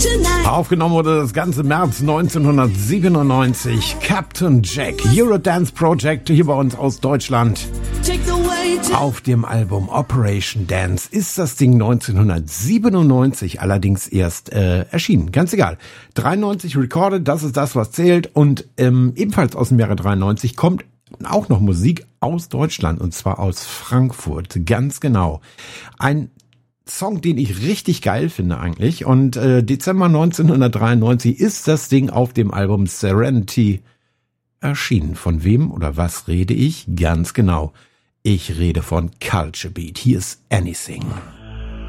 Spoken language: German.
Aufgenommen wurde das ganze März 1997. Captain Jack, Eurodance Project, hier bei uns aus Deutschland. Auf dem Album Operation Dance ist das Ding 1997 allerdings erst erschienen. Ganz egal. 93 recorded, das ist das, was zählt. Und ebenfalls aus dem Jahre 93 kommt auch noch Musik aus Deutschland, und zwar aus Frankfurt. Ganz genau. Ein Song, den ich richtig geil finde eigentlich. Und Dezember 1993 ist das Ding auf dem Album Serenity erschienen. Von wem oder was rede ich? Ganz genau. Ich rede von Culture Beat. Hier ist Anything.